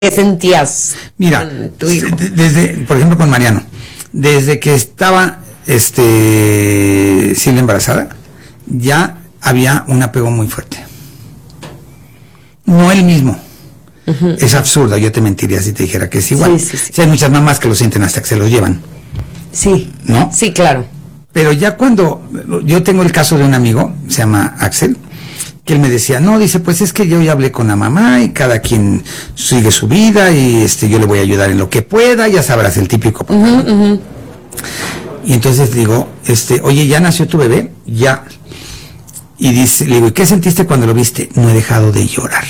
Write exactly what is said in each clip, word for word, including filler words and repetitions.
¿Qué sentías? Mira, tu hijo? Desde, por ejemplo, con Mariano, desde que estaba este Silvia embarazada, ya había un apego muy fuerte. No el mismo. Uh-huh. Es absurdo, yo te mentiría si te dijera que es igual. Sí, sí, sí. Sí, hay muchas mamás que lo sienten hasta que se los llevan. Sí. ¿No? Sí, claro. Pero ya cuando, yo tengo el caso de un amigo, se llama Axel, que él me decía, no, dice, pues es que yo ya hablé con la mamá y cada quien sigue su vida y este yo le voy a ayudar en lo que pueda, ya sabrás, el típico papá. Uh-huh, uh-huh. Y entonces digo, este, oye, ¿ya nació tu bebé? Ya. Y dice, le digo, ¿y qué sentiste cuando lo viste? No he dejado de llorar.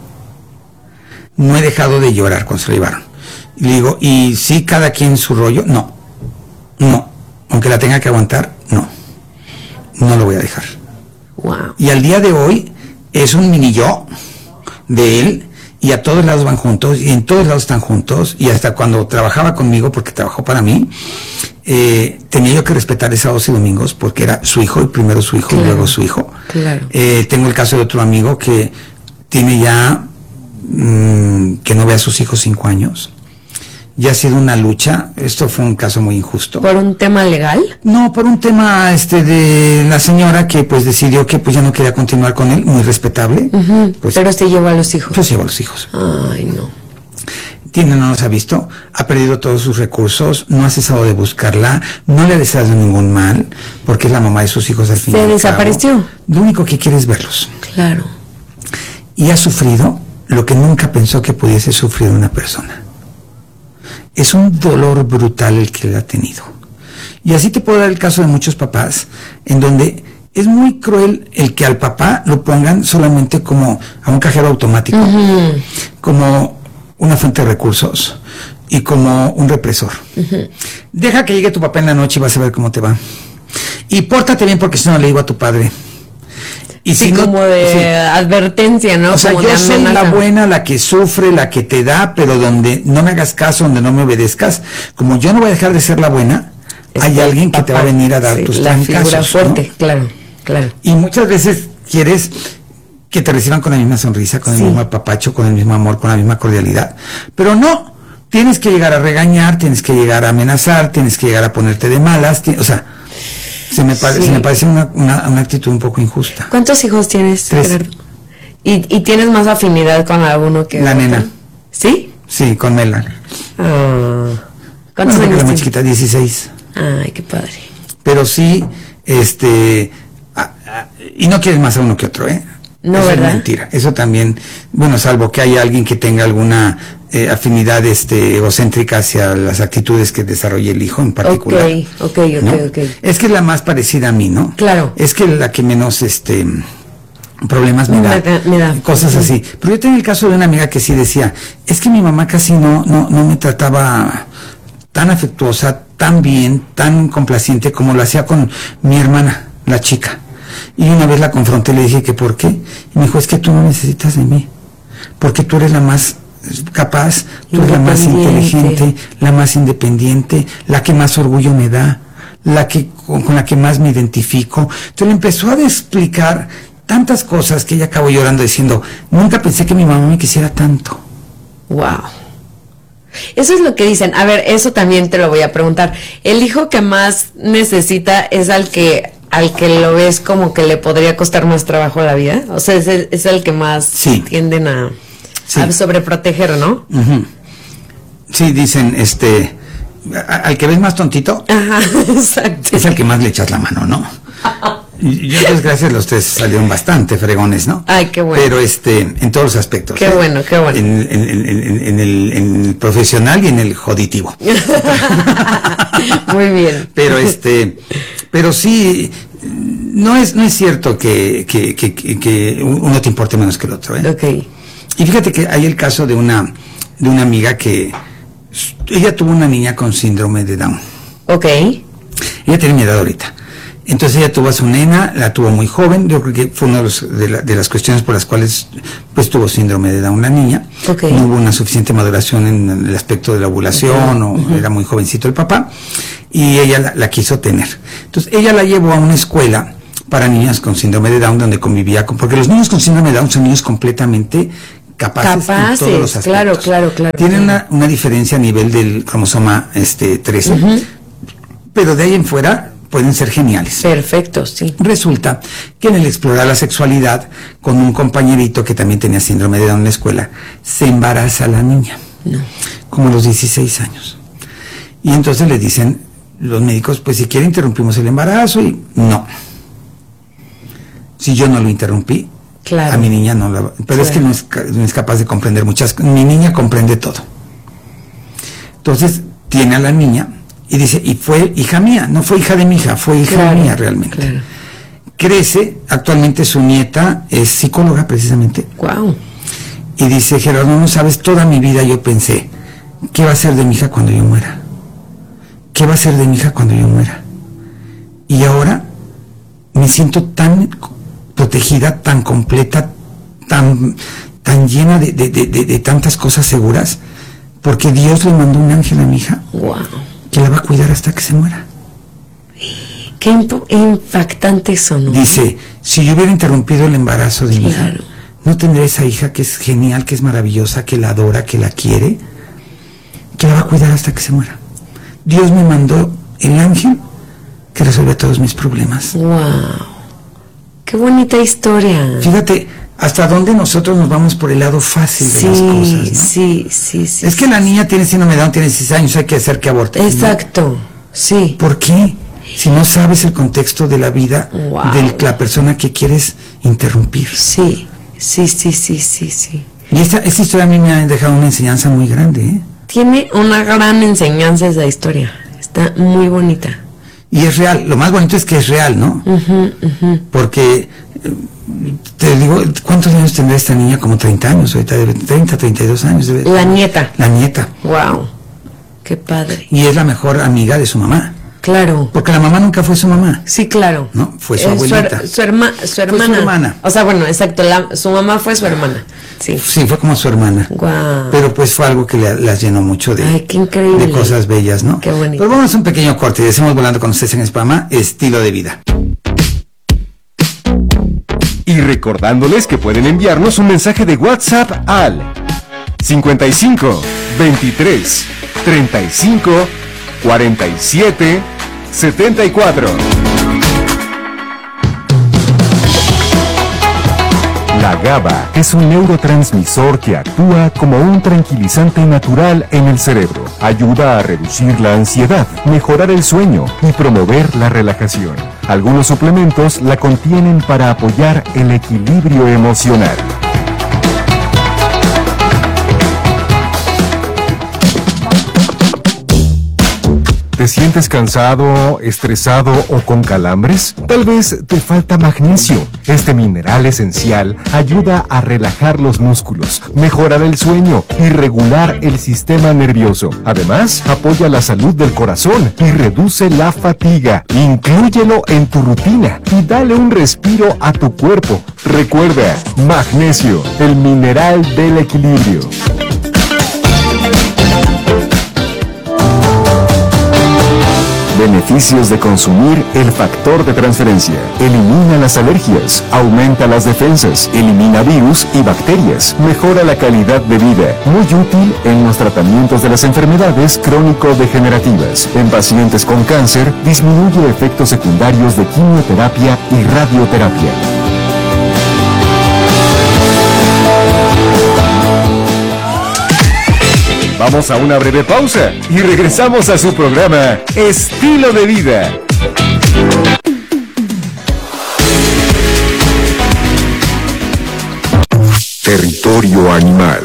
No he dejado de llorar cuando se lo llevaron. Y le digo, ¿y sí cada quien su rollo? No. No. Aunque la tenga que aguantar, no. No lo voy a dejar. Wow. Y al día de hoy es un mini yo de él y a todos lados van juntos y en todos lados están juntos y hasta cuando trabajaba conmigo, porque trabajó para mí, eh, tenía yo que respetar sábados y domingos porque era su hijo y primero su hijo claro, y luego su hijo. Claro. Eh, tengo el caso de otro amigo que tiene ya mmm, que no ve a sus hijos cinco años. Ya ha sido una lucha, esto fue un caso muy injusto. ¿Por un tema legal? No, por un tema este de la señora que pues decidió que pues ya no quería continuar con él, muy respetable. Uh-huh. Pues, pero se llevó a los hijos. Pues se llevó a los hijos. Ay, no. Tiene, no nos ha visto, ha perdido todos sus recursos, no ha cesado de buscarla, no le ha deseado ningún mal, porque es la mamá de sus hijos al final. ¿Se desapareció? Lo único que quiere es verlos. Claro. Y ha sufrido lo que nunca pensó que pudiese sufrir una persona. Es un dolor brutal el que le ha tenido. Y así te puedo dar el caso de muchos papás, en donde es muy cruel el que al papá lo pongan solamente como a un cajero automático, uh-huh. como una fuente de recursos y como un represor. Uh-huh. Deja que llegue tu papá en la noche y vas a ver cómo te va. Y pórtate bien porque si no le digo a tu padre. Y sí, si como no, de sí. advertencia, ¿no? O sea, como yo soy la buena, la que sufre, la que te da, pero donde no me hagas caso, donde no me obedezcas, como yo no voy a dejar de ser la buena, es hay alguien que papá, te va a venir a dar sí, tus la figura casos, fuerte, ¿no? Claro, claro. Y muchas veces quieres que te reciban con la misma sonrisa, con sí. el mismo apapacho, con el mismo amor, con la misma cordialidad, pero no, tienes que llegar a regañar, tienes que llegar a amenazar, tienes que llegar a ponerte de malas, o sea... Se me, pare, sí. se me parece una, una, una actitud un poco injusta. ¿Cuántos hijos tienes, Tres. Gerardo? ¿Y, ¿Y tienes más afinidad con alguno que la otro? Nena. ¿Sí? Sí, con Mela. Ah. ¿Cuántos bueno, años la más chiquita, dieciséis. Ay, qué padre. Pero sí, este... A, a, y no quieres más a uno que otro, ¿eh? No, eso ¿verdad? Es mentira. Eso también, bueno, salvo que haya alguien que tenga alguna eh, afinidad este, egocéntrica hacia las actitudes que desarrolle el hijo en particular. Ok, ok, ok, ¿no? ok. Es que es la más parecida a mí, ¿no? Claro. Es que la que menos, este... problemas me da, me, me da. cosas así. Pero yo tengo el caso de una amiga que sí decía, es que mi mamá casi no, no, no me trataba tan afectuosa, tan bien, tan complaciente como lo hacía con mi hermana, la chica. Y una vez la confronté y le dije que por qué. Y me dijo, es que tú no necesitas de mí, porque tú eres la más capaz, tú eres la más inteligente, la más independiente, la que más orgullo me da, la que con, con la que más me identifico. Entonces le empezó a explicar tantas cosas que ella acabó llorando diciendo, nunca pensé que mi mamá me quisiera tanto. Wow. Eso es lo que dicen. A ver, eso también te lo voy a preguntar. El hijo que más necesita es al que al que lo ves como que le podría costar más trabajo la vida. O sea, es el, es el que más sí. tienden a, sí. a sobreproteger, ¿no? Uh-huh. Sí, dicen, este, a, al que ves más tontito, ajá, exacto. Es al que más le echas la mano, ¿no? Yo, pues, gracias, los tres salieron bastante fregones, ¿no? Ay, qué bueno. Pero, este, en todos los aspectos. Qué ¿eh? bueno, qué bueno. En, en, en, en, en, el, en el profesional y en el joditivo. Muy bien. Pero, este, pero sí, no es, no es cierto que, que, que, que, que uno te importe menos que el otro, ¿eh? Ok. Y fíjate que hay el caso de una, de una amiga que, ella tuvo una niña con síndrome de Down. Ok. Ella tiene mi edad ahorita. Entonces ella tuvo a su nena, la tuvo muy joven, yo creo que fue una de, los, de, la, de las cuestiones por las cuales pues tuvo síndrome de Down la niña. Okay. No hubo una suficiente maduración en el aspecto de la ovulación, okay. o uh-huh. era muy jovencito el papá, y ella la, la quiso tener. Entonces ella la llevó a una escuela para niñas con síndrome de Down donde convivía con, porque los niños con síndrome de Down son niños completamente capaces, capaces en todos los aspectos. Claro, claro, claro. Tienen claro. Una, una diferencia a nivel del cromosoma este, trece, uh-huh. pero de ahí en fuera pueden ser geniales. Perfecto, sí. Resulta que en el explorar la sexualidad con un compañerito que también tenía síndrome de Down en la escuela, se embaraza la niña, no. como a los dieciséis años. Y entonces le dicen los médicos, pues si quiere interrumpimos el embarazo, y no. Si yo no lo interrumpí, claro. a mi niña no la... Pero claro. es que no es, no es capaz de comprender muchas cosas. Mi niña comprende todo. Entonces tiene a la niña y dice, y fue hija mía, no fue hija de mi hija, fue hija claro, mía realmente. Claro. Crece, actualmente su nieta es psicóloga precisamente. Wow. Y dice, Gerardo, no sabes, toda mi vida yo pensé, ¿qué va a ser de mi hija cuando yo muera? ¿Qué va a ser de mi hija cuando yo muera? Y ahora me siento tan protegida, tan completa, tan, tan llena de, de, de, de, de tantas cosas seguras, porque Dios le mandó un ángel a mi hija. Wow. Que la va a cuidar hasta que se muera. Qué imp- impactante eso, ¿no? Dice, si yo hubiera interrumpido el embarazo de mi claro. hija, no tendré esa hija que es genial, que es maravillosa, que la adora, que la quiere, que la va a cuidar hasta que se muera. Dios me mandó el ángel que resuelve todos mis problemas. Wow. Qué bonita historia. Fíjate, hasta dónde nosotros nos vamos por el lado fácil sí, de las cosas, ¿no? Sí, sí, sí. Es que sí, la sí. niña tiene síndrome de Down, tiene dieciséis años, hay que hacer que aborte. Exacto, ¿no? Sí. ¿Por qué? Si no sabes el contexto de la vida wow. de la persona que quieres interrumpir. Sí, sí, sí, sí, sí, sí. Y esta, esta historia a mí me ha dejado una enseñanza muy grande, ¿eh? Tiene una gran enseñanza esa historia. Está muy bonita. Y es real. Lo más bonito es que es real, ¿no? Uh-huh, uh-huh. Porque, te digo, ¿cuántos años tendrá esta niña? Como treinta años, ahorita debe treinta, treinta y dos años. Debe, la nieta. La nieta. Wow. Qué padre. Y es la mejor amiga de su mamá. Claro. Porque la mamá nunca fue su mamá. Sí, claro. No, fue su eh, abuelita. Su, her- su, herma, su hermana. Fue su hermana. O sea, bueno, exacto. La, su mamá fue su hermana. Sí. Sí, fue como su hermana. Wow. Pero pues fue algo que le, las llenó mucho de, Ay, qué increíble. de cosas bellas, ¿no? Qué bonito. Pero vamos a un pequeño corte y decimos volando con ustedes en Espama, estilo de vida. Y recordándoles que pueden enviarnos un mensaje de WhatsApp al cincuenta y cinco, veintitrés, treinta y cinco, cuarenta y siete, setenta y cuatro. La GABA es un neurotransmisor que actúa como un tranquilizante natural en el cerebro. Ayuda a reducir la ansiedad, mejorar el sueño y promover la relajación. Algunos suplementos la contienen para apoyar el equilibrio emocional. ¿Te sientes cansado, estresado o con calambres? Tal vez te falta magnesio. Este mineral esencial ayuda a relajar los músculos, mejorar el sueño y regular el sistema nervioso. Además, apoya la salud del corazón y reduce la fatiga. Inclúyelo en tu rutina y dale un respiro a tu cuerpo. Recuerda, magnesio, el mineral del equilibrio. Beneficios de consumir el factor de transferencia. Elimina las alergias, aumenta las defensas, elimina virus y bacterias, mejora la calidad de vida. Muy útil en los tratamientos de las enfermedades crónico-degenerativas. En pacientes con cáncer, disminuye efectos secundarios de quimioterapia y radioterapia. Vamos a una breve pausa y regresamos a su programa Estilo de Vida. Territorio animal.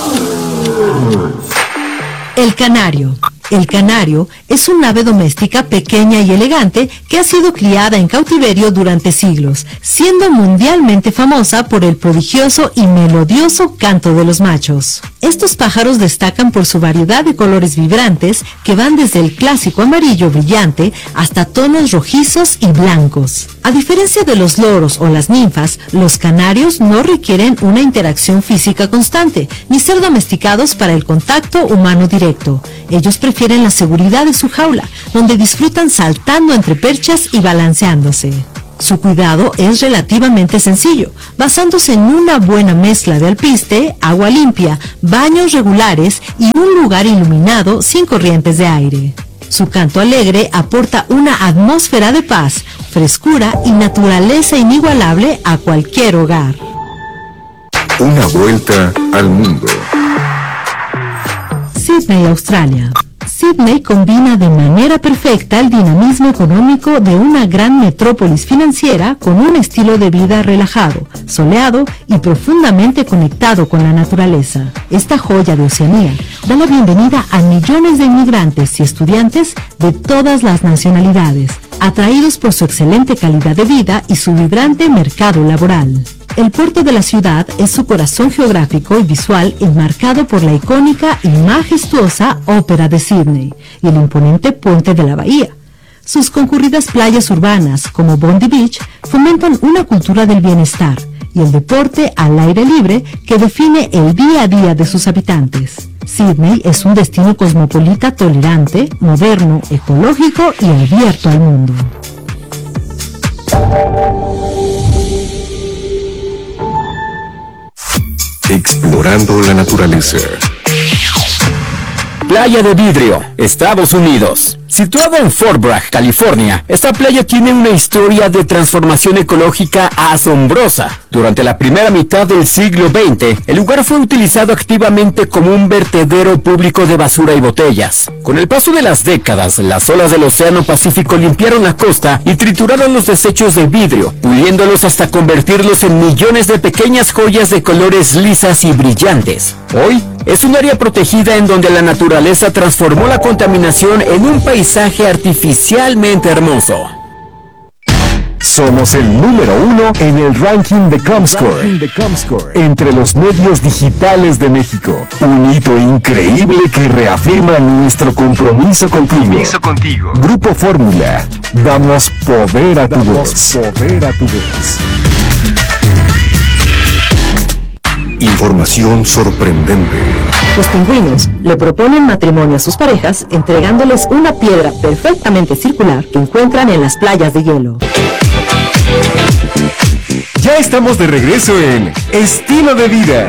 El canario. El canario es un ave doméstica pequeña y elegante que ha sido criada en cautiverio durante siglos, siendo mundialmente famosa por el prodigioso y melodioso canto de los machos. Estos pájaros destacan por su variedad de colores vibrantes que van desde el clásico amarillo brillante hasta tonos rojizos y blancos. A diferencia de los loros o las ninfas, los canarios no requieren una interacción física constante, ni ser domesticados para el contacto humano directo. Ellos prefieren la seguridad de su jaula, donde disfrutan saltando entre perchas y balanceándose. Su cuidado es relativamente sencillo, basándose en una buena mezcla de alpiste, agua limpia, baños regulares y un lugar iluminado sin corrientes de aire. Su canto alegre aporta una atmósfera de paz, frescura y naturaleza inigualable a cualquier hogar. Una vuelta al mundo. Sydney, Australia. Sydney combina de manera perfecta el dinamismo económico de una gran metrópolis financiera con un estilo de vida relajado, soleado y profundamente conectado con la naturaleza. Esta joya de Oceanía da la bienvenida a millones de inmigrantes y estudiantes de todas las nacionalidades, atraídos por su excelente calidad de vida y su vibrante mercado laboral. El puerto de la ciudad es su corazón geográfico y visual enmarcado por la icónica y majestuosa Ópera de Sydney y el imponente puente de la bahía. Sus concurridas playas urbanas, como Bondi Beach, fomentan una cultura del bienestar y el deporte al aire libre que define el día a día de sus habitantes. Sydney es un destino cosmopolita tolerante, moderno, ecológico y abierto al mundo. Explorando la naturaleza. Playa de Vidrio, Estados Unidos. Situada en Fort Bragg, California, esta playa tiene una historia de transformación ecológica asombrosa. Durante la primera mitad del siglo veinte, el lugar fue utilizado activamente como un vertedero público de basura y botellas. Con el paso de las décadas, las olas del Océano Pacífico limpiaron la costa y trituraron los desechos de vidrio, puliéndolos hasta convertirlos en millones de pequeñas joyas de colores lisas y brillantes. Hoy, es un área protegida en donde la naturaleza transformó la contaminación en un paisaje artificialmente hermoso. Somos el número uno en el ranking de Comscore, entre los medios digitales de México. Un hito increíble que reafirma nuestro compromiso contigo. Grupo Fórmula, damos poder a tu voz. Poder a tu voz. Información sorprendente. Los pingüinos le proponen matrimonio a sus parejas entregándoles una piedra perfectamente circular que encuentran en las playas de hielo. Ya estamos de regreso en Estilo de Vida.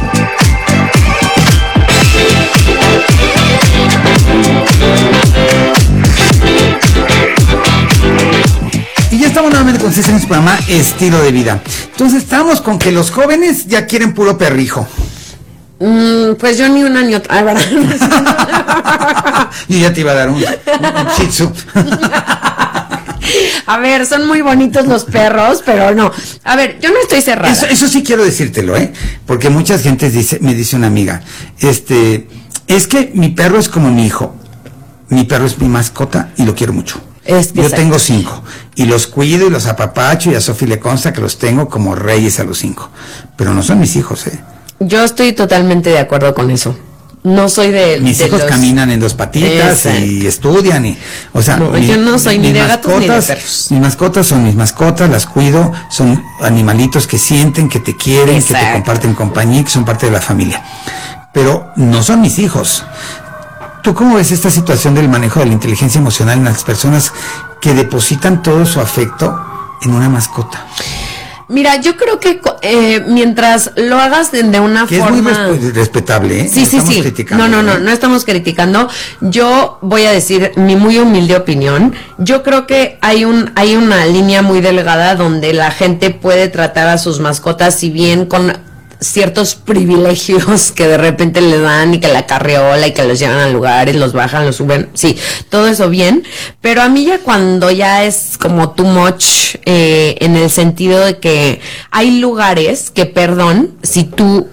Y ya estamos nuevamente con César en su programa Estilo de Vida. Entonces estamos con que los jóvenes ya quieren puro perrijo. Mm, pues yo ni una ni otra, ¿verdad? Yo ya te iba a dar un, un, un shih tzu. A ver, son muy bonitos los perros, pero no. A ver, yo no estoy cerrada. Eso, eso sí quiero decírtelo, ¿eh? Porque muchas gentes dice, me dice una amiga, este, es que mi perro es como mi hijo. Mi perro es mi mascota y lo quiero mucho. Es que yo exacto. Tengo cinco y los cuido y los apapacho y a Sofi le consta que los tengo como reyes a los cinco, pero no son mis hijos, ¿eh? Yo estoy totalmente de acuerdo con eso. No soy de mis de hijos los... caminan en dos patitas exacto. Y estudian y, o sea, no, mi, yo no soy ni de gatos ni de perros. Mis mascotas son mis mascotas, las cuido, son animalitos que sienten, que te quieren, exacto. Que te comparten compañía, que son parte de la familia, pero no son mis hijos. ¿Tú cómo ves esta situación del manejo de la inteligencia emocional en las personas que depositan todo su afecto en una mascota? Mira, yo creo que eh, mientras lo hagas de, de una que forma... es muy respetable, ¿eh? Sí, no sí, sí. No, no, no, no estamos criticando. Yo voy a decir mi muy humilde opinión. Yo creo que hay un hay una línea muy delgada donde la gente puede tratar a sus mascotas, si bien con ciertos privilegios que de repente le dan y que la carriola y que los llevan a lugares, los bajan, los suben, sí, todo eso bien, pero a mí ya cuando ya es como too much, eh, en el sentido de que hay lugares que, perdón, si tú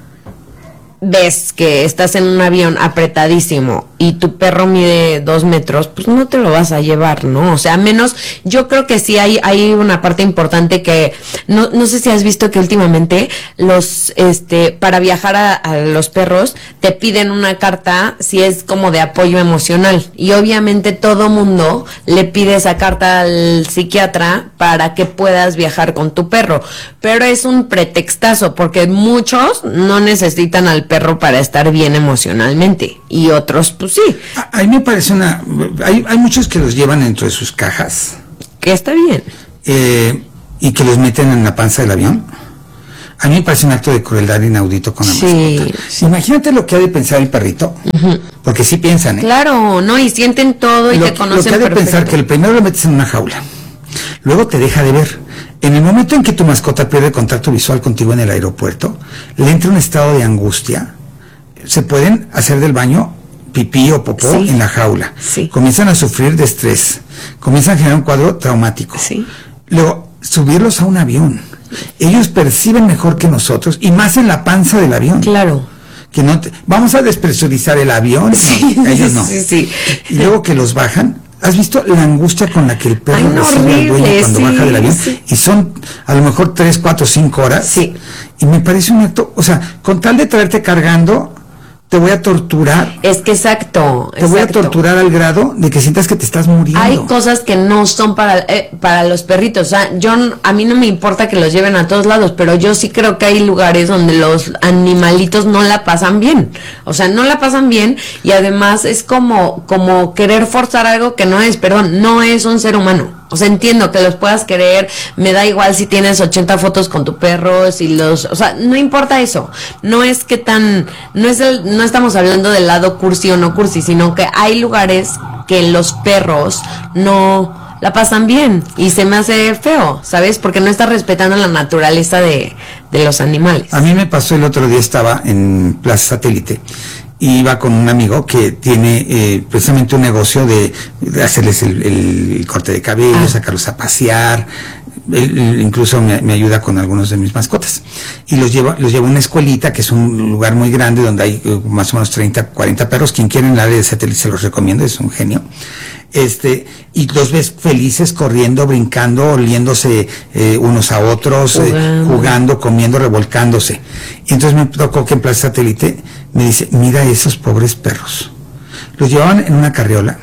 ves que estás en un avión apretadísimo y tu perro mide dos metros, pues no te lo vas a llevar, ¿no? O sea, menos, yo creo que sí hay, hay una parte importante que, no, no sé si has visto que últimamente los, este, para viajar a, a los perros, te piden una carta si es como de apoyo emocional. Y obviamente todo mundo le pide esa carta al psiquiatra para que puedas viajar con tu perro. Pero es un pretextazo, porque muchos no necesitan al perro para estar bien emocionalmente y otros pues sí. A, a mí me parece una hay, hay muchos que los llevan dentro de sus cajas, que está bien, eh, y que los meten en la panza del avión. A mí me parece un acto de crueldad inaudito con la sí, mascota. sí. Imagínate lo que ha de pensar el perrito, uh-huh. porque sí piensan, ¿eh? Claro, no, y sienten todo y lo, te conocen. Lo que ha de perfecto. pensar que el primero lo metes en una jaula, luego te deja de ver. En el momento en que tu mascota pierde contacto visual contigo en el aeropuerto, le entra un estado de angustia. Se pueden hacer del baño pipí o popó sí. en la jaula. Sí. Comienzan a sufrir de estrés. Comienzan a generar un cuadro traumático. Sí. Luego, subirlos a un avión. Ellos perciben mejor que nosotros, y más en la panza del avión. Claro. Que no te, vamos a despresurizar el avión. Sí, no, ellos no. Sí, sí. Y luego que los bajan. ¿Has visto la angustia con la que el perro Ay, no, recibe al dueño cuando sí, baja del avión? Sí. Y son a lo mejor tres, cuatro, cinco horas. Sí. Y me parece un acto, o sea, con tal de traerte cargando, te voy a torturar. Es que exacto. Te exacto. voy a torturar al grado de que sientas que te estás muriendo. Hay cosas que no son para eh, para los perritos. O sea, yo a mí no me importa que los lleven a todos lados, pero yo sí creo que hay lugares donde los animalitos no la pasan bien. O sea, no la pasan bien, y además es como como querer forzar algo que no es, perdón, no es un ser humano. O sea, entiendo que los puedas querer, me da igual si tienes ochenta fotos con tu perro, si los, o sea, no importa eso. No es que tan, no es el, no estamos hablando del lado cursi o no cursi, sino que hay lugares que los perros no la pasan bien, y se me hace feo, ¿sabes? Porque no está respetando la naturaleza de, de los animales. A mí me pasó el otro día, estaba en Plaza Satélite, y iba con un amigo que tiene eh, precisamente un negocio de, de hacerles el, el corte de cabello, ah. sacarlos a pasear. Él, él incluso me, me ayuda con algunos de mis mascotas, y los lleva los lleva a una escuelita que es un lugar muy grande donde hay uh, más o menos treinta, cuarenta perros. Quien quiera en el área de Satélite se los recomiendo, es un genio. Este, y los ves felices, corriendo, brincando, oliéndose eh, unos a otros, jugando. Eh, jugando, comiendo, revolcándose. Y entonces me tocó que en Plaza Satélite me dice, mira esos pobres perros. Los llevaban en una carriola,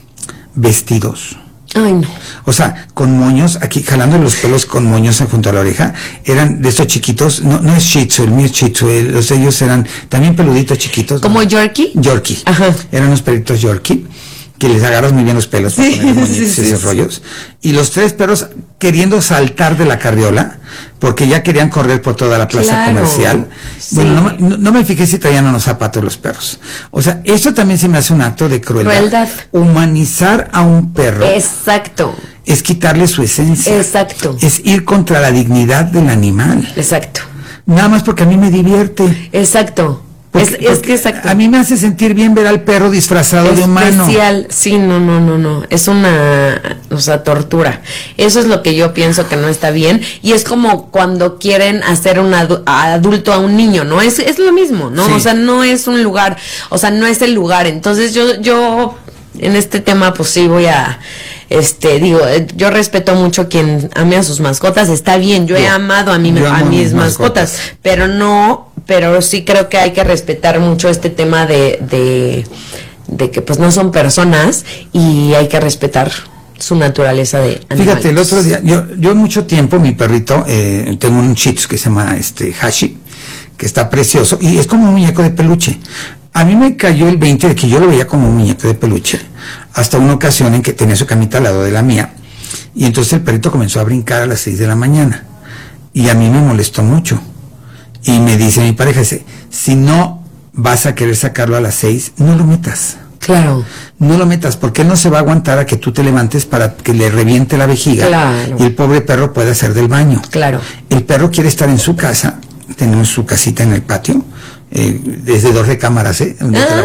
vestidos. Ay, no. O sea, con moños, aquí jalando los pelos con moños junto a la oreja. Eran de estos chiquitos, no no es Shih Tzu, el mío es Shih Tzu, el, los ellos eran también peluditos chiquitos. ¿Como ¿no? Yorkie? Yorkie. Ajá. Eran unos perritos Yorkie, que les agarras muy bien los pelos para sí, poner bonitos sí, sí, esos sí. rollos. Y los tres perros queriendo saltar de la carriola, porque ya querían correr por toda la plaza claro, comercial. Sí. Bueno, no, no, no me fijé si traían unos zapatos los perros. O sea, eso también se me hace un acto de crueldad. Crueldad. Humanizar a un perro. Exacto. Es quitarle su esencia. Exacto. Es ir contra la dignidad del animal. Exacto. Nada más porque a mí me divierte. Exacto. Porque, es, es que exacto. A mí me hace sentir bien ver al perro disfrazado Especial. de humano. Especial, sí, no, no, no, no. Es una, o sea, tortura. Eso es lo que yo pienso que no está bien. Y es como cuando quieren hacer un adu- adulto a un niño, ¿no? Es, es lo mismo, ¿no? Sí. O sea, no es un lugar, o sea, no es el lugar. Entonces yo, yo, en este tema, pues sí voy a, este, digo, eh, yo respeto mucho quien ame a sus mascotas, está bien. Yo, yo he amado a, mi, a mis, mis mascotas, mascotas, pero no... pero sí creo que hay que respetar mucho este tema de, de, de que pues no son personas, y hay que respetar su naturaleza de animales. Fíjate, el otro día, yo, yo mucho tiempo, mi perrito, eh, tengo un Shih Tzu que se llama este Hashi, que está precioso, y es como un muñeco de peluche. A mí me cayó el veinte de que yo lo veía como un muñeco de peluche, hasta una ocasión en que tenía su camita al lado de la mía, y entonces el perrito comenzó a brincar a las seis de la mañana, y a mí me molestó mucho. Y me dice mi pareja, dice, si no vas a querer sacarlo a las seis, no lo metas. Claro. No lo metas, porque él no se va a aguantar a que tú te levantes para que le reviente la vejiga. Claro. Y el pobre perro puede hacer del baño. Claro. El perro quiere estar en su casa, tenemos su casita en el patio, eh, desde dos recámaras, ¿eh?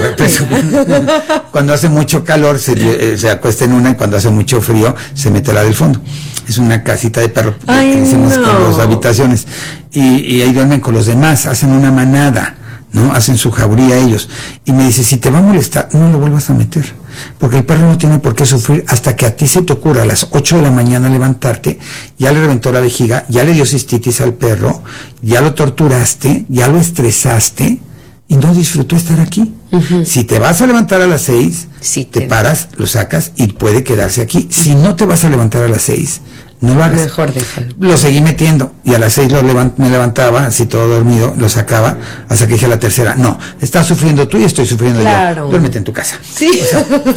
Ah. Cuando hace mucho calor se, eh, se acuesta en una, y cuando hace mucho frío se mete a la del fondo. Es una casita de perro. Ay, que hicimos no. con las habitaciones, y, y ahí duermen con los demás, hacen una manada, ¿no? Hacen su jauría ellos. Y me dice, si te va a molestar, no lo vuelvas a meter, porque el perro no tiene por qué sufrir hasta que a ti se te ocurra a las ocho de la mañana levantarte, ya le reventó la vejiga, ya le dio cistitis al perro, ya lo torturaste, ya lo estresaste, y no disfrutó estar aquí. Uh-huh. Si te vas a levantar a las seis, sí, te, te paras, lo sacas y puede quedarse aquí. Si no te vas a levantar a las seis, no lo hagas. Mejor déjalo. Lo seguí metiendo, y a las seis lo levant- me levantaba, así todo dormido, lo sacaba, hasta que dije a la tercera, no, estás sufriendo tú y estoy sufriendo claro. yo. Duérmete en tu casa. Sí. O sea,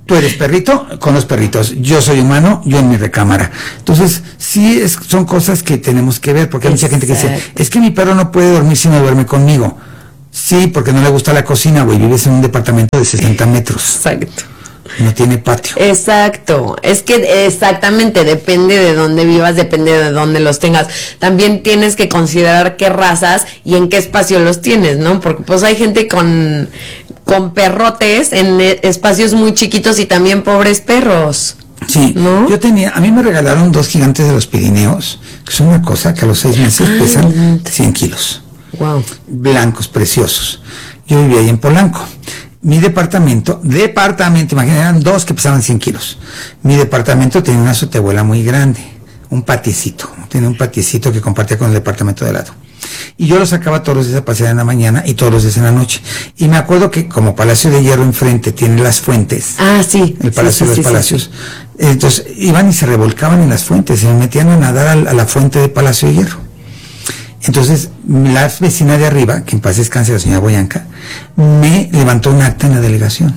Tú eres perrito con los perritos, yo soy humano, yo en mi recámara. Entonces, sí es, son cosas que tenemos que ver, porque hay mucha gente que dice, es que mi perro no puede dormir si no duerme conmigo. Sí, porque no le gusta la cocina, güey, vives en un departamento de sesenta metros. Exacto. No tiene patio. Exacto, es que exactamente, depende de dónde vivas, depende de dónde los tengas. También tienes que considerar qué razas y en qué espacio los tienes, ¿no? Porque pues hay gente con, con perrotes en espacios muy chiquitos y también pobres perros. Sí, ¿no? Yo tenía, a mí me regalaron dos gigantes de los Pirineos, que son una cosa que a los seis meses Ay, pesan cien kilos. Wow. Blancos, preciosos. Yo vivía ahí en Polanco. Mi departamento, departamento, imagínate, eran dos que pesaban cien kilos. Mi departamento tenía una azotehuela muy grande, un patiecito, tenía un patiecito que compartía con el departamento de al lado. Y yo lo sacaba todos los días a pasear en la mañana y todos los días en la noche. Y me acuerdo que como Palacio de Hierro enfrente tiene las fuentes. Ah, sí. El Palacio sí, sí, de los sí, Palacios. Sí, sí. Entonces iban y se revolcaban en las fuentes, se metían a nadar a, a la fuente de Palacio de Hierro. Entonces, la vecina de arriba, que en paz descanse la señora Boyanca, me levantó un acta en la delegación.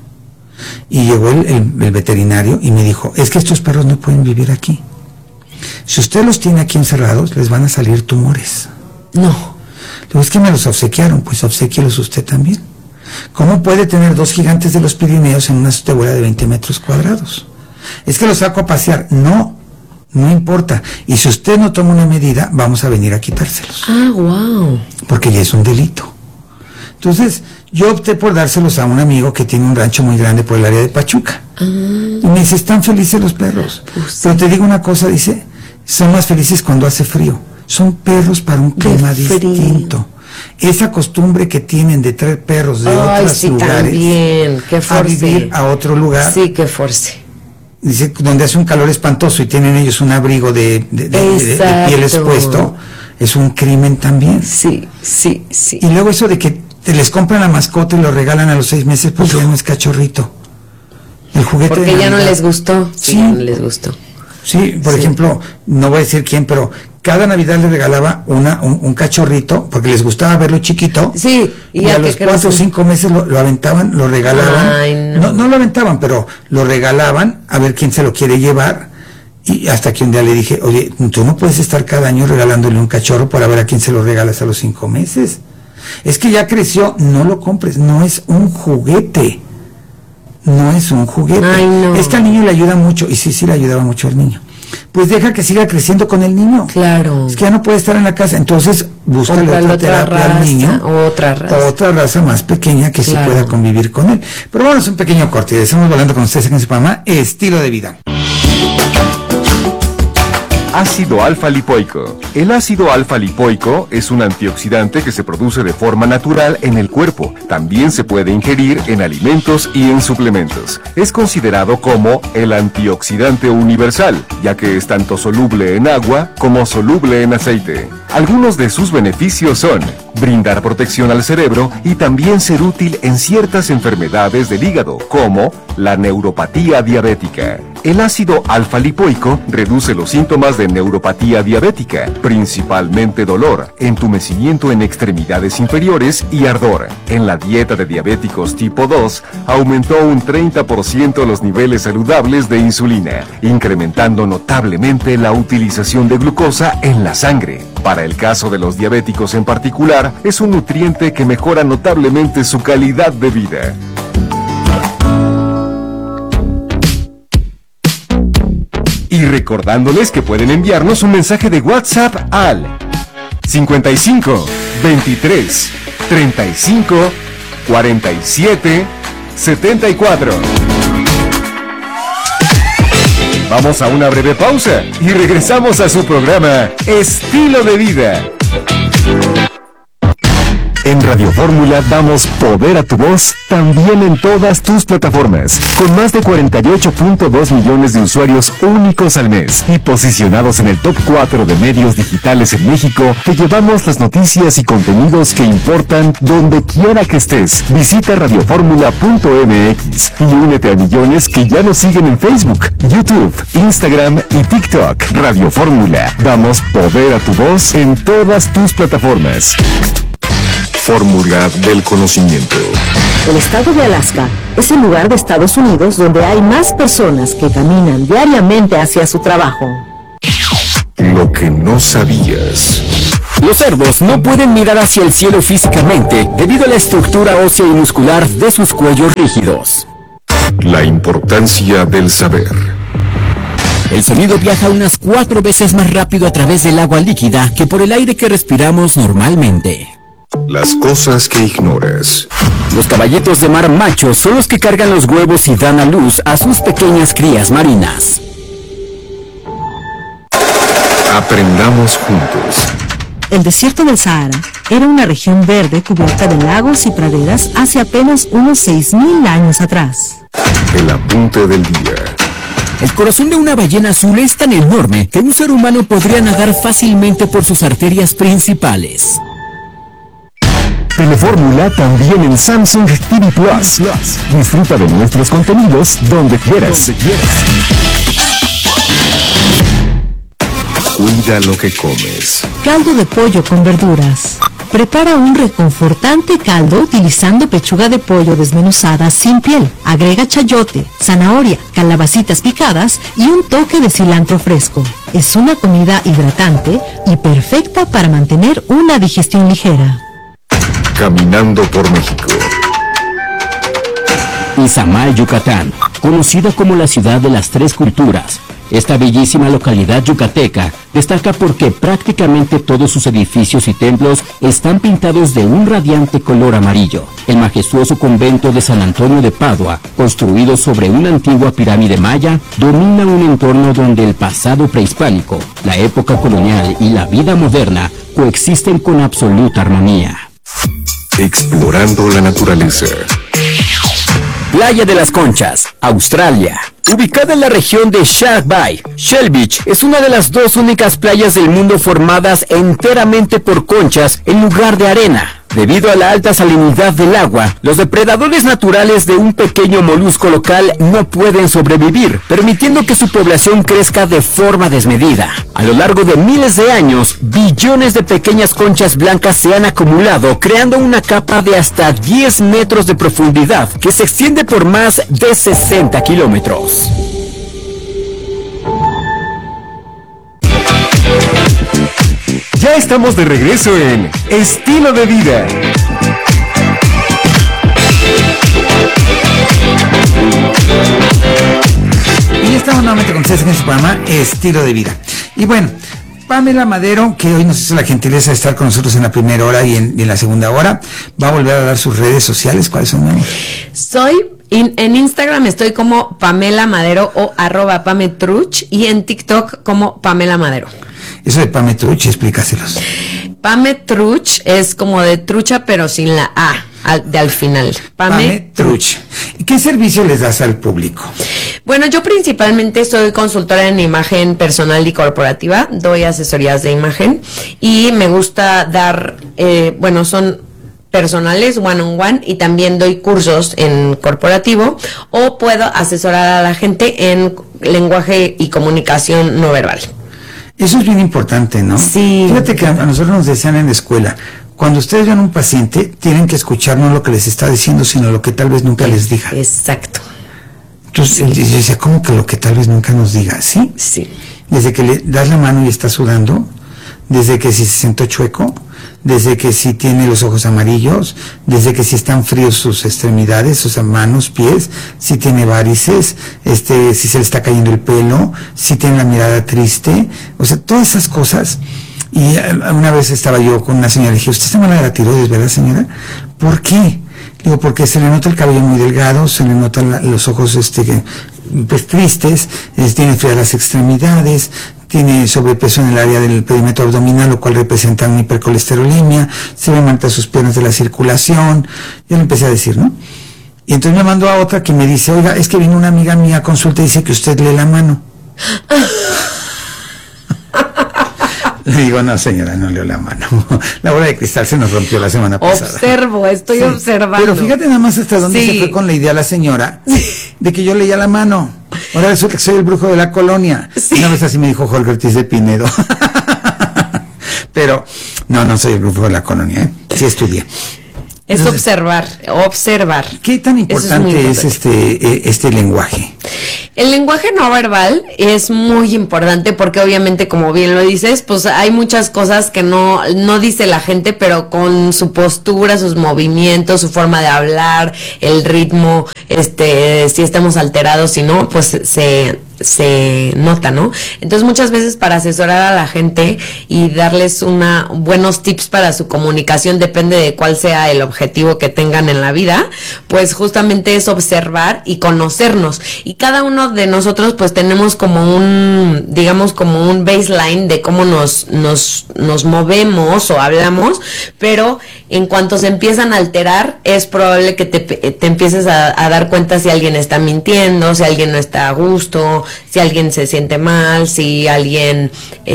Y llegó el, el, el veterinario y me dijo, es que estos perros no pueden vivir aquí. Si usted los tiene aquí encerrados, les van a salir tumores. No. Luego es que me los obsequiaron, pues obsequielos usted también. ¿Cómo puede tener dos gigantes de los Pirineos en una azotehuela de veinte metros cuadrados? Es que los saco a pasear. No. No importa. Y si usted no toma una medida, vamos a venir a quitárselos. Ah, wow. Porque ya es un delito. Entonces, yo opté por dárselos a un amigo que tiene un rancho muy grande por el área de Pachuca. Ah. Y me dice, están felices los perros. Pues sí. Pero te digo una cosa, dice, son más felices cuando hace frío. Son perros para un clima distinto. Esa costumbre que tienen de traer perros de Ay, otros sí, lugares también. Qué a vivir a otro lugar. Sí, qué force. Dice, donde hace un calor espantoso y tienen ellos un abrigo de, de, de, de, de piel expuesto, es un crimen también. Sí, sí, sí. Y luego eso de que te les compran la mascota y lo regalan a los seis meses porque Uf. ya no es cachorrito. El juguete porque de ya Navidad. no les gustó. Sí, sí. ya no les gustó. Sí, por sí. ejemplo, no voy a decir quién, pero cada Navidad les regalaba una un, un cachorrito porque les gustaba verlo chiquito. Sí, y, y a los cuatro o cinco meses lo, lo aventaban, lo regalaban. Ay, no. no, no lo aventaban, pero lo regalaban a ver quién se lo quiere llevar. Y hasta que un día le dije, oye, tú no puedes estar cada año regalándole un cachorro para ver a quién se lo regalas a los cinco meses. Es que ya creció, no lo compres, no es un juguete. No es un juguete. Ay, no. Es que al niño le ayuda mucho, y sí, sí le ayudaba mucho al niño. Pues deja que siga creciendo con el niño. Claro. Es que ya no puede estar en la casa, entonces búscale otra, otra terapia raza, al niño. Otra raza. Otra raza más pequeña que claro. sí pueda convivir con él. Pero bueno, es un pequeño corte. Estamos hablando con ustedes en su programa Estilo de Vida. Ácido alfa-lipoico. El ácido alfa-lipoico es un antioxidante que se produce de forma natural en el cuerpo. También se puede ingerir en alimentos y en suplementos. Es considerado como el antioxidante universal, ya que es tanto soluble en agua como soluble en aceite. Algunos de sus beneficios son brindar protección al cerebro y también ser útil en ciertas enfermedades del hígado, como la neuropatía diabética. El ácido alfa-lipoico reduce los síntomas de neuropatía diabética, principalmente dolor, entumecimiento en extremidades inferiores y ardor. En la dieta de diabéticos tipo dos, aumentó un treinta por ciento los niveles saludables de insulina, incrementando notablemente la utilización de glucosa en la sangre. Para el caso de los diabéticos en particular, es un nutriente que mejora notablemente su calidad de vida. Y recordándoles que pueden enviarnos un mensaje de WhatsApp al cincuenta y cinco, veintitrés, treinta y cinco, cuarenta y siete, setenta y cuatro. Vamos a una breve pausa y regresamos a su programa Estilo de Vida. En Radio Fórmula damos poder a tu voz también en todas tus plataformas, con más de cuarenta y ocho punto dos millones de usuarios únicos al mes y posicionados en el top cuatro de medios digitales en México. Te llevamos las noticias y contenidos que importan donde quiera que estés. Visita radio fórmula punto m x y únete a millones que ya nos siguen en Facebook, YouTube, Instagram y TikTok. Radio Fórmula, damos poder a tu voz en todas tus plataformas. fórmula del conocimiento. El estado de Alaska es el lugar de Estados Unidos donde hay más personas que caminan diariamente hacia su trabajo. Lo que no sabías. Los cerdos no pueden mirar hacia el cielo físicamente debido a la estructura ósea y muscular de sus cuellos rígidos. La importancia del saber. El sonido viaja unas cuatro veces más rápido a través del agua líquida que por el aire que respiramos normalmente. Las cosas que ignoras. Los caballitos de mar machos son los que cargan los huevos y dan a luz a sus pequeñas crías marinas. Aprendamos juntos. El desierto del Sahara era una región verde cubierta de lagos y praderas hace apenas unos seis mil años atrás. El apunte del día. El corazón de una ballena azul es tan enorme que un ser humano podría nadar fácilmente por sus arterias principales. Telefórmula también en Samsung T V Plus. Disfruta de nuestros contenidos donde quieras. Cuida lo que comes. Caldo de pollo con verduras. Prepara un reconfortante caldo utilizando pechuga de pollo desmenuzada sin piel. Agrega chayote, zanahoria, calabacitas picadas y un toque de cilantro fresco. Es una comida hidratante y perfecta para mantener una digestión ligera. Caminando por México. Izamal, Yucatán, conocida como la ciudad de las tres culturas. Esta bellísima localidad yucateca destaca porque prácticamente todos sus edificios y templos están pintados de un radiante color amarillo. El majestuoso convento de San Antonio de Padua, construido sobre una antigua pirámide maya, domina un entorno donde el pasado prehispánico, la época colonial y la vida moderna coexisten con absoluta armonía. Explorando la naturaleza. Playa de las Conchas, Australia. Ubicada en la región de Shark Bay, Shell Beach es una de las dos únicas playas del mundo formadas enteramente por conchas en lugar de arena. Debido a la alta salinidad del agua, los depredadores naturales de un pequeño molusco local no pueden sobrevivir, permitiendo que su población crezca de forma desmedida. A lo largo de miles de años, billones de pequeñas conchas blancas se han acumulado, creando una capa de hasta diez metros de profundidad que se extiende por más de sesenta kilómetros. Ya estamos de regreso en Estilo de Vida. Y ya estamos nuevamente con ustedes en este programa Estilo de Vida. Y bueno, Pamela Madero, que hoy nos hizo la gentileza de estar con nosotros en la primera hora y en, y en la segunda hora, va a volver a dar sus redes sociales. ¿Cuáles son, mi amor? Soy, in, en Instagram estoy como Pamela Madero o arroba Pametruch y en TikTok como Pamela Madero. Eso de Pametruch, explícaselos. Pametruch es como de trucha pero sin la A al, de al final. Pametruch. ¿Y qué servicio les das al público? Bueno, yo principalmente soy consultora en imagen personal y corporativa, doy asesorías de imagen y me gusta dar, eh, bueno, son personales, one on one, y también doy cursos en corporativo o puedo asesorar a la gente en lenguaje y comunicación no verbal. Eso es bien importante, ¿no? Sí. Fíjate que a nosotros nos decían en la escuela, cuando ustedes vean un paciente, tienen que escuchar no lo que les está diciendo, sino lo que tal vez nunca les diga. Exacto. Entonces, él decía, ¿cómo que lo que tal vez nunca nos diga? ¿Sí? Sí. Desde que le das la mano y está sudando, desde que si se sentó chueco, desde que si tiene los ojos amarillos, desde que si están fríos sus extremidades, sus manos, pies, si tiene varices, este, si se le está cayendo el pelo, si tiene la mirada triste, o sea, todas esas cosas. Y una vez estaba yo con una señora y dije, usted está mala de la tiroides, ¿verdad, señora? ¿Por qué? Digo, porque se le nota el cabello muy delgado, se le notan la, los ojos este, pues, tristes, es, tiene frías las extremidades, tiene sobrepeso en el área del perímetro abdominal, lo cual representa una hipercolesterolemia, se le mantan sus piernas de la circulación. Yo le empecé a decir, ¿no? Y entonces me mandó a otra que me dice, oiga, es que vino una amiga mía a consulta y dice que usted lee la mano. Le digo, no señora, no leo la mano. La bola de cristal se nos rompió la semana pasada. Observo, estoy sí, observando. Pero fíjate nada más hasta dónde sí. se fue con la idea la señora de que yo leía la mano. Ahora resulta que soy el brujo de la colonia. Sí. Una vez así me dijo Jorge Ortiz de Pinedo. Pero, no, no soy el brujo de la colonia, ¿eh? sí estudié. Es Entonces, observar, observar. ¿Qué tan importante es, muy es importante. este, este lenguaje? El lenguaje no verbal es muy importante porque obviamente, como bien lo dices, pues hay muchas cosas que no, no dice la gente, pero con su postura, sus movimientos, su forma de hablar, el ritmo, este, si estamos alterados, si no, pues se, se nota, ¿no? Entonces muchas veces para asesorar a la gente y darles una buenos tips para su comunicación, depende de cuál sea el objetivo que tengan en la vida, pues justamente es observar y conocernos. Y cada uno de nosotros pues tenemos como un, digamos como un baseline de cómo nos, nos, nos movemos o hablamos, pero en cuanto se empiezan a alterar, es probable que te, te empieces a, a dar cuenta si alguien está mintiendo, si alguien no está a gusto, si alguien se siente mal, si alguien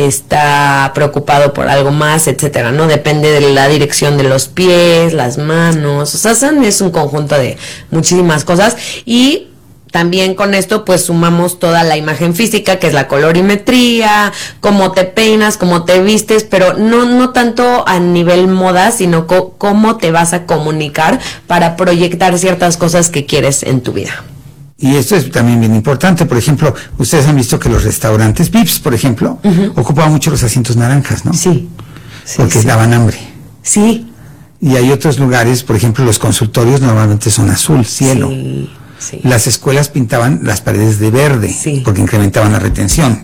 está preocupado por algo más, etcétera, ¿no? Depende de la dirección de los pies, las manos, o sea, es un conjunto de muchísimas cosas. Y también con esto pues sumamos toda la imagen física, que es la colorimetría, cómo te peinas, cómo te vistes, pero no, no tanto a nivel moda, sino co- cómo te vas a comunicar para proyectar ciertas cosas que quieres en tu vida. Y esto es también bien importante. Por ejemplo, ustedes han visto que los restaurantes, Vips, por ejemplo, uh-huh. ocupaban mucho los asientos naranjas, ¿no? Sí. sí Porque sí. daban hambre. Sí. Y hay otros lugares, por ejemplo, los consultorios normalmente son azul, cielo. Sí. Sí. Las escuelas pintaban las paredes de verde, sí. porque incrementaban la retención.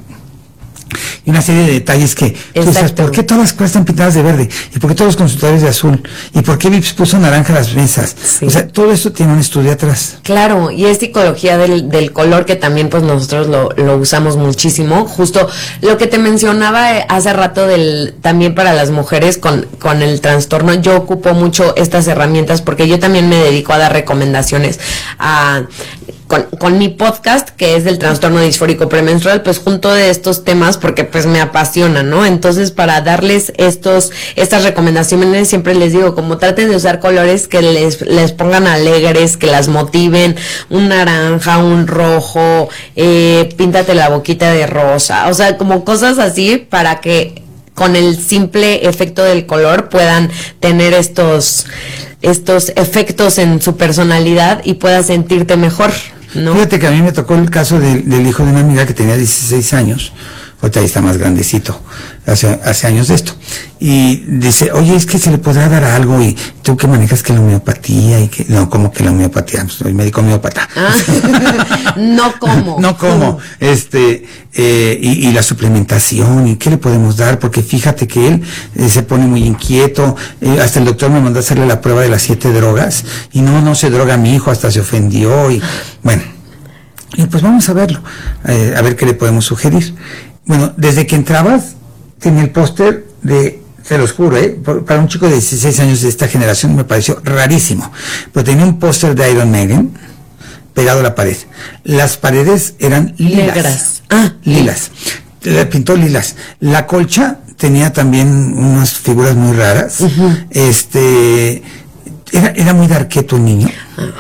Y una serie de detalles que tú dices, ¿por qué todas las escuelas están pintadas de verde? ¿Y por qué todos los consultorios de azul? ¿Y por qué Vips puso naranja las mesas? Sí. O sea, todo esto tiene un estudio atrás. Claro, y es psicología del, del color, que también pues nosotros lo, lo usamos muchísimo. Justo lo que te mencionaba hace rato del también para las mujeres con, con el trastorno, yo ocupo mucho estas herramientas porque yo también me dedico a dar recomendaciones a... Con, con mi podcast, que es del trastorno disfórico premenstrual, pues junto de estos temas porque pues me apasiona, ¿no? Entonces, para darles estos estas recomendaciones, siempre les digo, como traten de usar colores que les, les pongan alegres, que las motiven, un naranja, un rojo, eh, píntate la boquita de rosa, o sea, como cosas así para que con el simple efecto del color puedan tener estos estos efectos en su personalidad y puedas sentirte mejor, ¿no? Fíjate que a mí me tocó el caso del, del hijo de una amiga que tenía dieciséis años, ahorita ahí está más grandecito, hace, hace años de esto, y dice, oye, es que se le podrá dar algo, y tú que manejas que la homeopatía, y que, no, como que la homeopatía, soy médico homeópata. Ah, no como. No como, este, eh, y, y la suplementación, y qué le podemos dar, porque fíjate que él eh, se pone muy inquieto, eh, hasta el doctor me mandó a hacerle la prueba de las siete drogas, y no, no se droga mi hijo, hasta se ofendió, y bueno, y pues vamos a verlo, eh, a ver qué le podemos sugerir. Bueno, desde que entrabas, tenía el póster de, se los juro, ¿eh? Por, para un chico de dieciséis años de esta generación me pareció rarísimo, pero tenía un póster de Iron Maiden pegado a la pared. Las paredes eran lilas. Negras. Ah, lilas. Le pintó lilas. La colcha tenía también unas figuras muy raras. Uh-huh. Este, era, era muy darqueto el niño.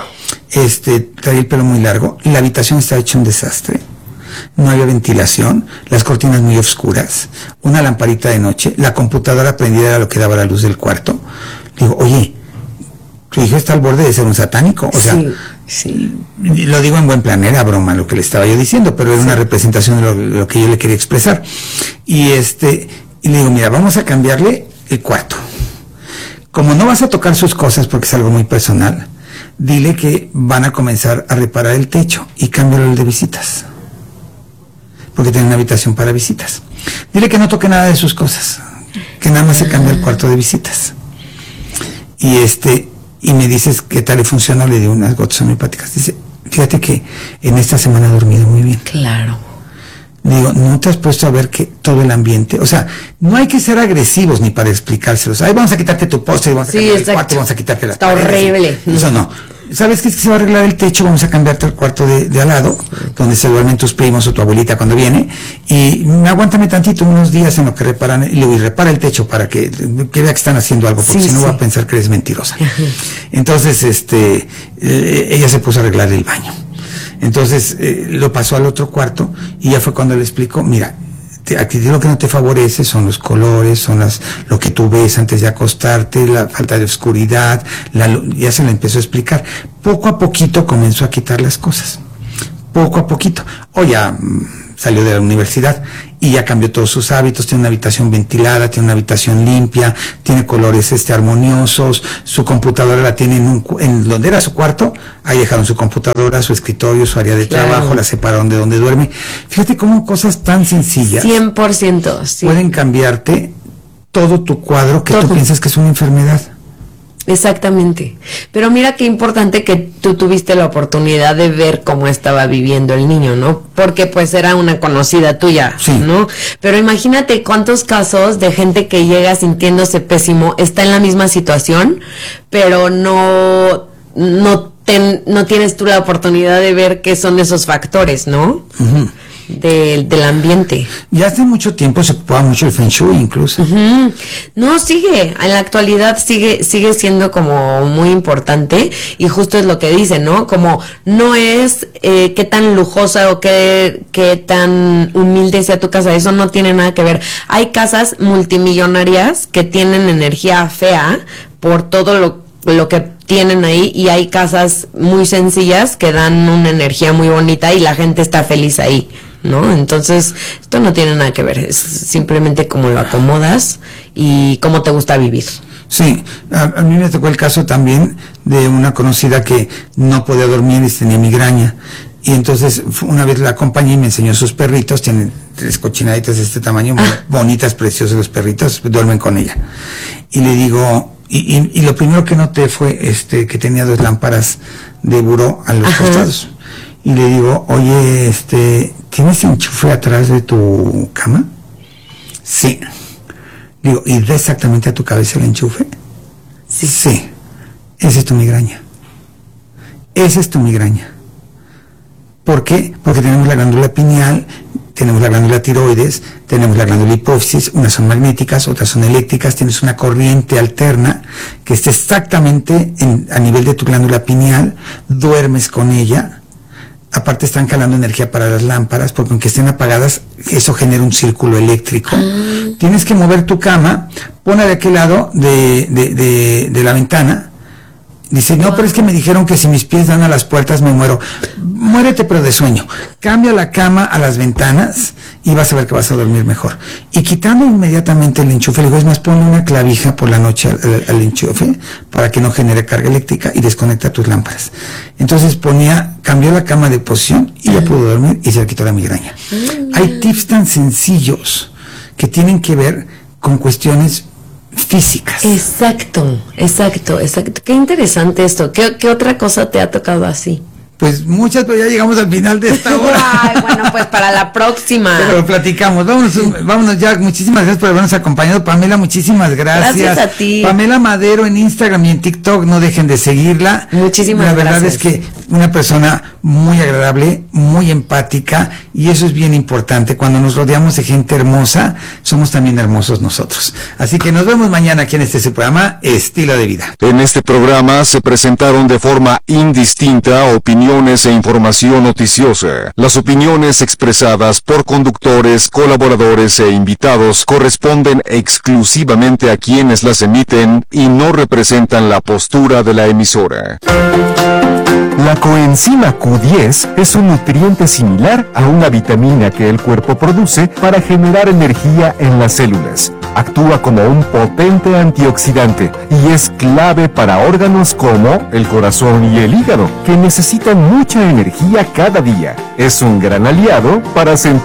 Este, traía el pelo muy largo. La habitación estaba hecha un desastre. No había ventilación, las cortinas muy oscuras, una lamparita de noche, la computadora prendida era lo que daba la luz del cuarto. Digo, oye, tu hijo está al borde de ser un satánico. O sea, sí, sí. Lo digo en buen plan, era broma lo que le estaba yo diciendo, pero era sí. una representación de lo, de lo que yo le quería expresar. Y este, y le digo, mira, vamos a cambiarle el cuarto. Como no vas a tocar sus cosas porque es algo muy personal, dile que van a comenzar a reparar el techo y cámbialo el de visitas, porque tiene una habitación para visitas. Dile que no toque nada de sus cosas, que nada más se cambia el cuarto de visitas. Y este, y me dices qué tal le funciona, le di unas gotas homeopáticas. Dice, fíjate que en esta semana he dormido muy bien. Claro. Digo, ¿no te has puesto a ver que todo el ambiente? O sea, no hay que ser agresivos ni para explicárselos. Ay, vamos a quitarte tu póster, vamos a sí, cambiar exacto. el cuarto, vamos a quitarte las Está paredes. horrible. Eso no. ¿Sabes qué? Es que se va a arreglar el techo, vamos a cambiarte el cuarto de, de al lado, donde se duermen tus primos o tu abuelita cuando viene, y aguántame tantito, unos días en lo que reparan, y luego y repara el techo para que, que vea que están haciendo algo, porque sí, si no sí. va a pensar que eres mentirosa. Entonces, este, eh, ella se puso a arreglar el baño. Entonces, eh, lo pasó al otro cuarto, y ya fue cuando le explicó, mira, te, a ti lo que no te favorece son los colores, son las lo que tú ves antes de acostarte, la falta de oscuridad, la, ya se le empezó a explicar. Poco a poquito comenzó a quitar las cosas, poco a poquito. O ya mmm, salió de la universidad y ya cambió todos sus hábitos, tiene una habitación ventilada, tiene una habitación limpia, tiene colores este armoniosos, su computadora la tiene en, un, en donde era su cuarto, ahí dejaron su computadora, su escritorio, su área de claro. trabajo, la separaron de donde duerme. Fíjate cómo cosas tan sencillas cien por ciento sí. pueden cambiarte todo tu cuadro que todo. Tú piensas que es una enfermedad. Exactamente. Pero mira qué importante que tú tuviste la oportunidad de ver cómo estaba viviendo el niño, ¿no? Porque pues era una conocida tuya, sí. ¿no? Pero imagínate cuántos casos de gente que llega sintiéndose pésimo, está en la misma situación, pero no, no, ten, no tienes tú la oportunidad de ver qué son esos factores, ¿no? Uh-huh. De, del ambiente. Ya hace mucho tiempo se ocupaba mucho el Feng Shui incluso. Uh-huh. No, sigue, en la actualidad sigue sigue siendo como muy importante y justo es lo que dice, ¿no? Como no es eh, qué tan lujosa o qué, qué tan humilde sea tu casa, eso no tiene nada que ver. Hay casas multimillonarias que tienen energía fea por todo lo, lo que tienen ahí y hay casas muy sencillas que dan una energía muy bonita y la gente está feliz ahí, ¿no? Entonces, esto no tiene nada que ver, es simplemente cómo lo acomodas y cómo te gusta vivir. Sí, a, a mí me tocó el caso también de una conocida que no podía dormir y tenía migraña. Y entonces una vez la acompañé y me enseñó sus perritos, tienen tres cochinaditas de este tamaño, muy ah. bonitas, preciosos los perritos, duermen con ella. Y le digo... Y, y, y lo primero que noté fue este que tenía dos lámparas de buró a los Ajá. costados. Y le digo, oye, este, ¿tienes enchufe atrás de tu cama? Sí. Digo, ¿y da exactamente a tu cabeza el enchufe? Sí. Sí. Esa es tu migraña. Esa es tu migraña. ¿Por qué? Porque tenemos la glándula pineal, tenemos la glándula tiroides, tenemos la glándula hipófisis, unas son magnéticas, otras son eléctricas, tienes una corriente alterna que está exactamente en, a nivel de tu glándula pineal, duermes con ella, aparte están jalando energía para las lámparas, porque aunque estén apagadas, eso genera un círculo eléctrico. Ah. Tienes que mover tu cama, ponla de aquel lado de, de, de, de la ventana. Dice, no, pero es que me dijeron que si mis pies dan a las puertas me muero. Muérete pero de sueño. Cambia la cama a las ventanas y vas a ver que vas a dormir mejor. Y quitando inmediatamente el enchufe, le digo, es más, ponle una clavija por la noche al, al, al enchufe para que no genere carga eléctrica y desconecta tus lámparas. Entonces ponía, cambió la cama de posición y ya pudo dormir y se le quitó la migraña. Hay tips tan sencillos que tienen que ver con cuestiones físicas. Exacto, exacto, exacto. Qué interesante esto. ¿Qué, qué otra cosa te ha tocado así? Pues muchas, pero ya llegamos al final de esta hora. Ay, bueno, pues para la próxima. Pero platicamos. Vámonos, vámonos ya. Muchísimas gracias por habernos acompañado. Pamela, muchísimas gracias. Gracias a ti. Pamela Madero en Instagram y en TikTok, no dejen de seguirla. Muchísimas gracias. La verdad gracias. es que una persona muy agradable, muy empática, y eso es bien importante. Cuando nos rodeamos de gente hermosa, somos también hermosos nosotros. Así que nos vemos mañana aquí en este su programa, Estilo de Vida. En este programa se presentaron de forma indistinta opiniones e información noticiosa. Las opiniones expresadas por conductores, colaboradores e invitados corresponden exclusivamente a quienes las emiten y no representan la postura de la emisora. La coenzima Q diez es un nutriente similar a una vitamina que el cuerpo produce para generar energía en las células. Actúa como un potente antioxidante y es clave para órganos como el corazón y el hígado, que necesitan mucha energía cada día. Es un gran aliado para sentir